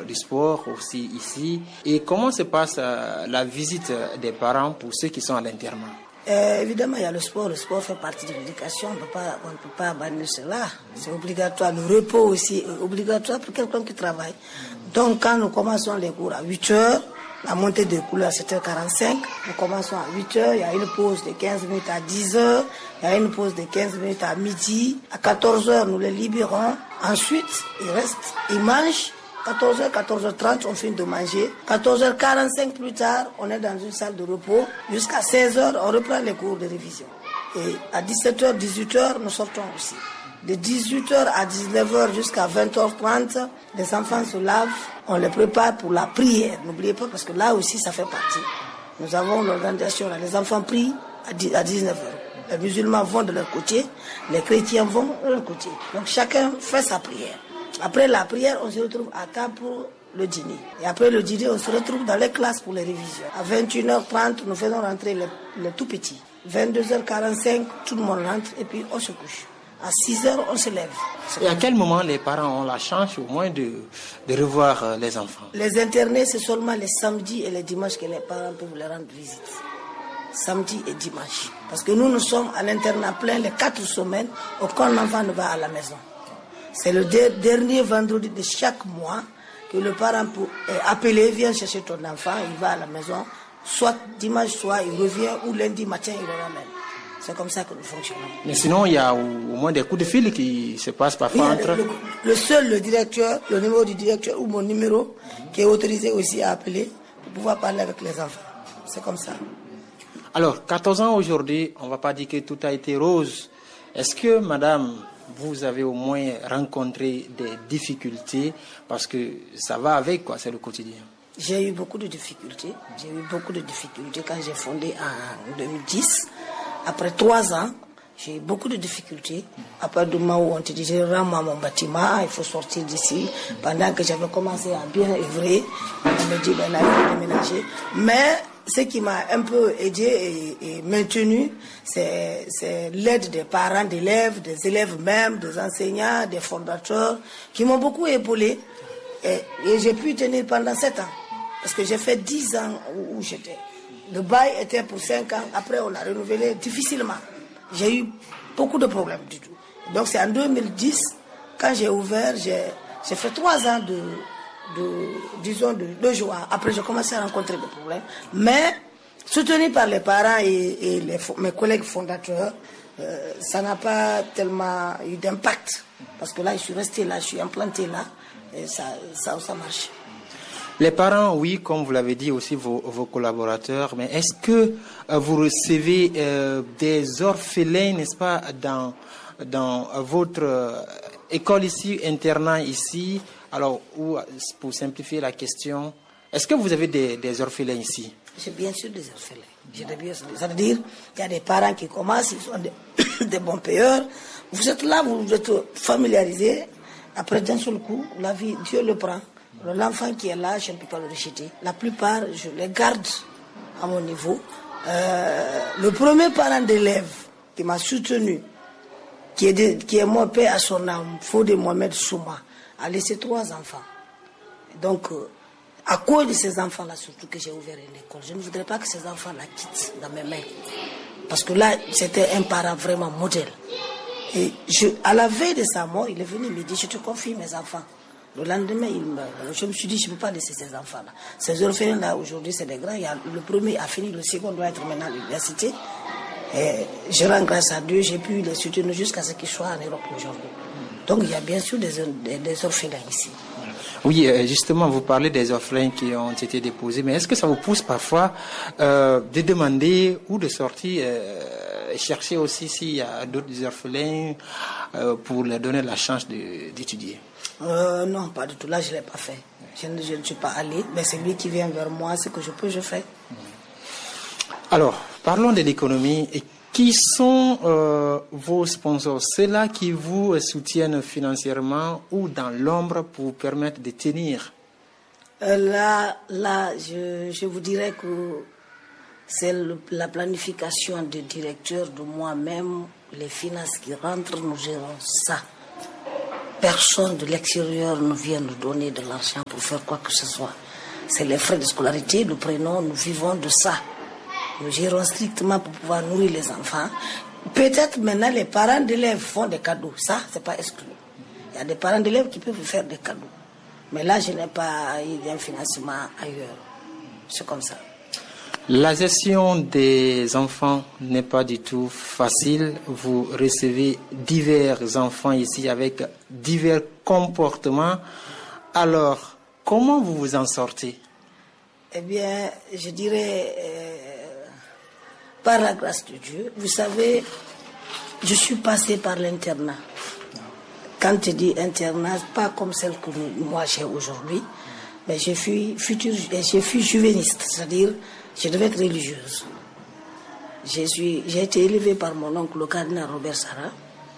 du sport aussi ici. Et comment se passe la visite des parents pour ceux qui sont à l'internat? Évidemment, il y a le sport. Le sport fait partie de l'éducation. On ne peut pas bannir cela. C'est obligatoire. Le repos aussi est obligatoire pour quelqu'un qui travaille. Donc, quand nous commençons les cours à 8 heures, la montée des cours à 7h45, nous commençons à 8 heures. Il y a une pause de 15 minutes à 10 heures. Il y a une pause de 15 minutes à midi. À 14 heures, nous les libérons. Ensuite, ils restent, ils mangent. 14h, 14h30, on finit de manger. 14h45 plus tard, on est dans une salle de repos. Jusqu'à 16h, on reprend les cours de révision. Et à 17h, 18h, nous sortons aussi. De 18h à 19h jusqu'à 20h30, les enfants se lavent. On les prépare pour la prière. N'oubliez pas, parce que là aussi, ça fait partie. Nous avons l'organisation là. Les enfants prient à 19h. Les musulmans vont de leur côté, les chrétiens vont de leur côté. Donc chacun fait sa prière. Après la prière, on se retrouve à table pour le dîner. Et après le dîner, on se retrouve dans les classes pour les révisions. À 21h30, nous faisons rentrer les tout petits. 22h45, tout le monde rentre et puis on se couche. À 6h, on se lève. Et à quel moment les parents ont la chance au moins de revoir les enfants? Les internés, c'est seulement les samedis et les dimanches que les parents peuvent leur rendre visite. Samedi et dimanche. Parce que nous sommes à l'internat plein les 4 semaines, aucun enfant ne va à la maison. C'est le dernier vendredi de chaque mois que le parent peut appeler, viens chercher ton enfant, il va à la maison, soit dimanche soir il revient ou lundi matin il le ramène. C'est comme ça que nous fonctionnons. Mais sinon, il y a au moins des coups de fil qui se passent parfois entre... Le directeur, le numéro du directeur ou mon numéro qui est autorisé aussi à appeler pour pouvoir parler avec les enfants. C'est comme ça. Alors, 14 ans aujourd'hui, on ne va pas dire que tout a été rose. Est-ce que, madame, vous avez au moins rencontré des difficultés? Parce que ça va avec, quoi, c'est le quotidien. J'ai eu beaucoup de difficultés. J'ai eu beaucoup de difficultés quand j'ai fondé en 2010. Après 3 ans, j'ai eu beaucoup de difficultés. Après le moment où on te disait, rends-moi mon bâtiment, il faut sortir d'ici. Pendant que j'avais commencé à bien œuvrer, on me dit, ben là, il faut déménager. Mais ce qui m'a un peu aidé et maintenu, c'est l'aide des parents d'élèves, des élèves même, des enseignants, des fondateurs, qui m'ont beaucoup épaulé. Et j'ai pu tenir pendant 7 ans. Parce que j'ai fait 10 ans où j'étais. Le bail était pour 5 ans. Après, on a renouvelé difficilement. J'ai eu beaucoup de problèmes du tout. Donc, c'est en 2010, quand j'ai ouvert, j'ai fait 3 ans de joie. Après, j'ai commencé à rencontrer des problèmes. Mais, soutenu par les parents et mes collègues fondateurs, ça n'a pas tellement eu d'impact. Parce que là, je suis resté là, je suis implanté là. Et ça marche. Les parents, oui, comme vous l'avez dit aussi, vos collaborateurs, mais est-ce que vous recevez des orphelins, n'est-ce pas, dans votre école ici, internat ici? Alors, pour simplifier la question, est-ce que vous avez des orphelins ici? J'ai bien sûr des orphelins. Ça veut dire qu'il y a des parents qui commencent, ils sont des bons payeurs. Vous êtes là, vous êtes familiarisés. Après, d'un seul coup, la vie, Dieu le prend. L'enfant qui est là, je ne peux pas le rejeter. La plupart, je les garde à mon niveau. Le premier parent d'élève qui m'a soutenu, qui est mon père à son âme, Fodé Mohamed Souma, a laissé 3 enfants. Donc, à cause de ces enfants-là, surtout que j'ai ouvert une école, je ne voudrais pas que ces enfants-là quittent dans mes mains. Parce que là, c'était un parent vraiment modèle. Et à la veille de sa mort, il est venu me dire, je te confie mes enfants. Le lendemain, il meurt. Je me suis dit, je ne peux pas laisser ces enfants-là. Ces orphelins-là, aujourd'hui, c'est des grands. Le premier a fini, le second doit être maintenant à l'université. Et je rends grâce à Dieu, j'ai pu les soutenir jusqu'à ce qu'ils soient en Europe aujourd'hui. Donc, il y a bien sûr des orphelins ici. Oui, justement, vous parlez des orphelins qui ont été déposés, mais est-ce que ça vous pousse parfois de demander ou de sortir chercher aussi s'il y a d'autres orphelins pour leur donner la chance d'étudier? Non, pas du tout. Là, je ne l'ai pas fait. Je ne suis pas allé, mais c'est lui qui vient vers moi. Ce que je peux, je fais. Alors, parlons de l'économie. Et qui sont vos sponsors? Ceux-là qui vous soutiennent financièrement ou dans l'ombre pour vous permettre de tenir? Là, je vous dirais que c'est la planification du directeur, de moi-même, les finances qui rentrent, nous gérons ça. personne de l'extérieur ne vient nous donner de l'argent pour faire quoi que ce soit. C'est les frais de scolarité, nous prenons, nous vivons de ça. Nous gérons strictement pour pouvoir nourrir les enfants. Peut-être maintenant les parents d'élèves font des cadeaux. Ça, c'est pas exclu. Il y a des parents d'élèves qui peuvent faire des cadeaux. Mais là, je n'ai pas eu un financement ailleurs. C'est comme ça. La gestion des enfants n'est pas du tout facile. Vous recevez divers enfants ici avec divers comportements. Alors, comment vous vous en sortez? Eh bien, je dirais, par la grâce de Dieu, vous savez, je suis passée par l'internat. Quand je dis internat, pas comme celle que moi j'ai aujourd'hui, mais je suis juvéniste, c'est-à-dire je devais être religieuse. J'ai été élevée par mon oncle, le cardinal Robert Sarah,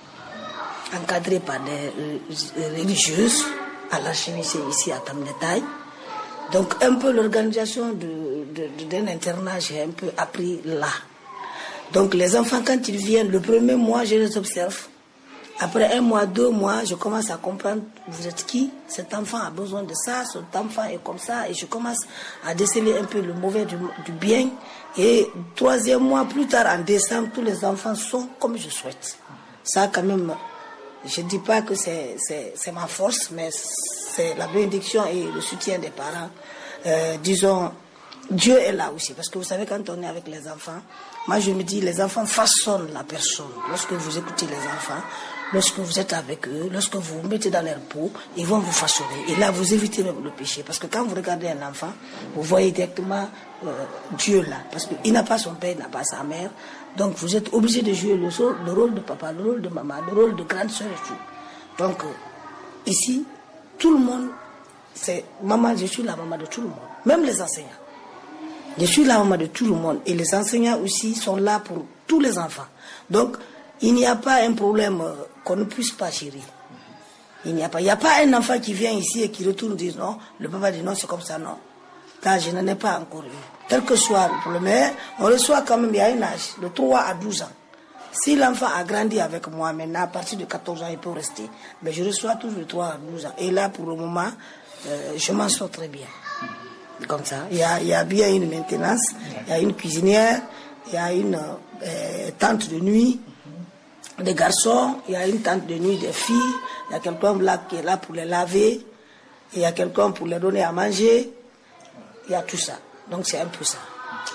encadrée par des religieuses à l'archevêché ici à Tamnetaï. Donc un peu l'organisation d'un internat, j'ai un peu appris là. Donc les enfants, quand ils viennent, le premier mois, je les observe. Après 1 mois, 2 mois, je commence à comprendre, vous êtes qui? Cet enfant a besoin de ça, cet enfant est comme ça. Et je commence à déceler un peu le mauvais du bien. Et 3e mois plus tard, en décembre, tous les enfants sont comme je souhaite. Ça, quand même, je ne dis pas que c'est ma force, mais c'est la bénédiction et le soutien des parents. Disons, Dieu est là aussi. Parce que vous savez, quand on est avec les enfants, moi je me dis, les enfants façonnent la personne. Lorsque vous écoutez les enfants, lorsque vous êtes avec eux, lorsque vous vous mettez dans leur peau, ils vont vous façonner. Et là, vous évitez même le péché. Parce que quand vous regardez un enfant, vous voyez directement Dieu là. Parce qu'il n'a pas son père, il n'a pas sa mère. Donc vous êtes obligé de jouer le rôle de papa, le rôle de maman, le rôle de grande soeur et tout. Donc ici, tout le monde, c'est maman, je suis la maman de tout le monde. Même les enseignants. Je suis la maman de tout le monde. Et les enseignants aussi sont là pour tous les enfants. Donc, il n'y a pas un problème qu'on ne puisse pas gérer. Il n'y a pas un enfant qui vient ici et qui retourne dire non, le papa dit non, c'est comme ça, non. Car je n'en ai pas encore eu. Quel que soit le problème, on reçoit quand même, il y a un âge, de 3 à 12 ans. Si l'enfant a grandi avec moi maintenant, à partir de 14 ans, il peut rester. Mais je reçois toujours de 3 à 12 ans. Et là, pour le moment, je m'en sors très bien. Comme ça. Il y a bien une maintenance, il y a une cuisinière, il y a une tante de nuit des garçons, il y a une tante de nuit des filles, il y a quelqu'un là qui est là pour les laver, il y a quelqu'un pour les donner à manger, il y a tout ça. Donc c'est un peu ça.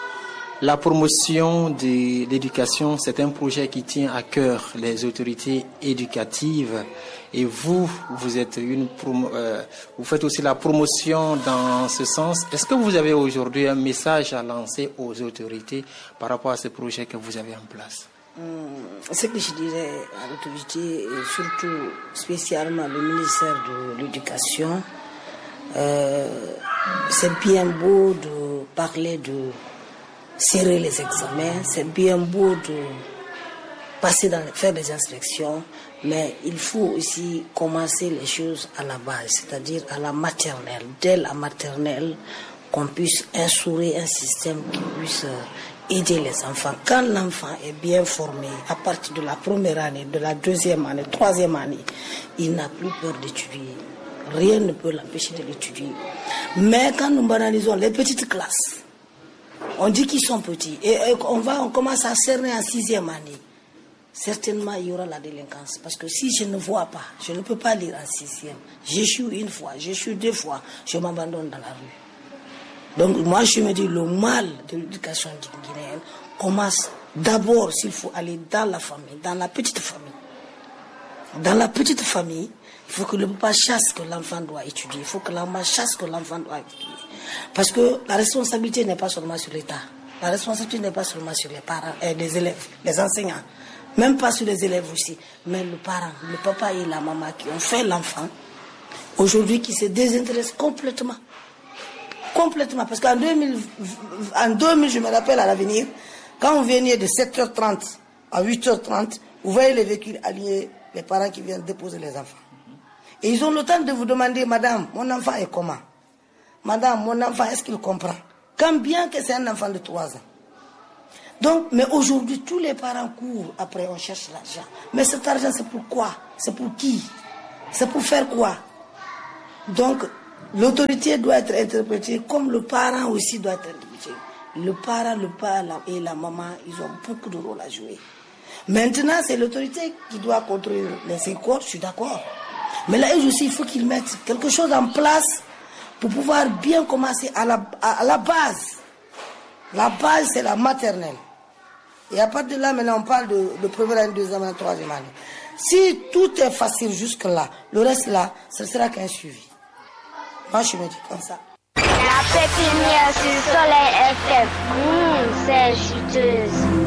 La promotion de l'éducation, c'est un projet qui tient à cœur les autorités éducatives. Et vous êtes vous faites aussi la promotion dans ce sens. Est-ce que vous avez aujourd'hui un message à lancer aux autorités par rapport à ce projet que vous avez en place? Ce que je dirais à l'autorité, et surtout spécialement le ministère de l'Éducation, c'est bien beau de parler de serrer les examens, c'est bien beau de faire des inspections, mais il faut aussi commencer les choses à la base, c'est-à-dire à la maternelle. Dès la maternelle, qu'on puisse instaurer un système qui puisse aider les enfants. Quand l'enfant est bien formé, à partir de la première année, de la 2e année, 3e année, il n'a plus peur d'étudier. Rien ne peut l'empêcher de l'étudier. Mais quand nous banalisons les petites classes, on dit qu'ils sont petits et on commence à cerner en 6e année. Certainement, il y aura la délinquance. Parce que si je ne vois pas, je ne peux pas lire en 6e. J'échoue 1 fois, j'échoue 2 fois, je m'abandonne dans la rue. Donc, moi, je me dis, le mal de l'éducation guinéenne commence d'abord, s'il faut aller dans la famille, dans la petite famille. Dans la petite famille, il faut que le papa chasse que l'enfant doit étudier. Il faut que la maman chasse que l'enfant doit étudier. Parce que la responsabilité n'est pas seulement sur l'État. La responsabilité n'est pas seulement sur les parents, les élèves, les enseignants. Même pas sur les élèves aussi. Mais le parent, le papa et la maman qui ont fait l'enfant, aujourd'hui qui se désintéressent complètement. Complètement. Parce qu'en 2000, je me rappelle à l'avenir, quand vous veniez de 7h30 à 8h30, vous voyez les véhicules alliés, les parents qui viennent déposer les enfants. Et ils ont le temps de vous demander, madame, mon enfant est comment? Madame, mon enfant, est-ce qu'il comprend? Quand bien que c'est un enfant de 3 ans. Donc, mais aujourd'hui, tous les parents courent, après on cherche l'argent. Mais cet argent, c'est pour quoi? C'est pour qui? C'est pour faire quoi? Donc, l'autorité doit être interprétée comme le parent aussi doit être interprété. Le parent, le père et la maman, ils ont beaucoup de rôle à jouer. Maintenant, c'est l'autorité qui doit contrôler les écoles, je suis d'accord. Mais là aussi, il faut qu'ils mettent quelque chose en place pour pouvoir bien commencer à la base. La base, c'est la maternelle. Et à partir de là, maintenant, on parle de première année, deuxième année, troisième année. Si tout est facile jusque-là, le reste là, ce sera qu'un suivi. Moi, je me dis comme ça. La pépinière sur Soleil FM, c'est chuteuse.